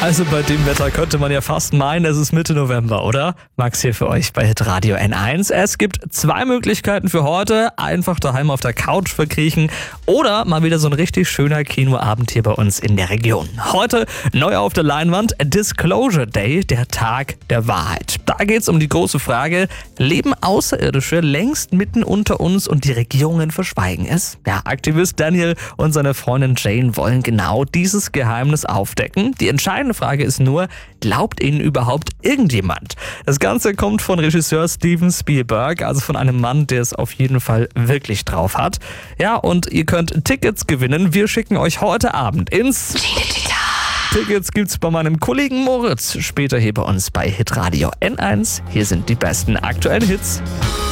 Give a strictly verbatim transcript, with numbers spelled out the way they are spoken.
Also bei dem Wetter könnte man ja fast meinen, es ist Mitte November, oder? Max hier für euch bei Hitradio N eins. Es gibt zwei Möglichkeiten für heute. Einfach daheim auf der Couch verkriechen oder mal wieder so ein richtig schöner Kinoabend hier bei uns in der Region. Heute neu auf der Leinwand Disclosure Day, der Tag der Wahrheit. Da geht's um die große Frage, leben Außerirdische längst mitten unter uns und die Regierungen verschweigen es? Ja, Aktivist Daniel und seine Freundin Jane wollen genau dieses Geheimnis aufdecken. Die entscheidende Frage ist nur, glaubt ihnen überhaupt irgendjemand? Das Ganze kommt von Regisseur Steven Spielberg, also von einem Mann, der es auf jeden Fall wirklich drauf hat. Ja, und ihr könnt Tickets gewinnen. Wir schicken euch heute Abend ins... Tickets gibt's bei meinem Kollegen Moritz. Später hier bei uns bei Hitradio N eins. Hier sind die besten aktuellen Hits.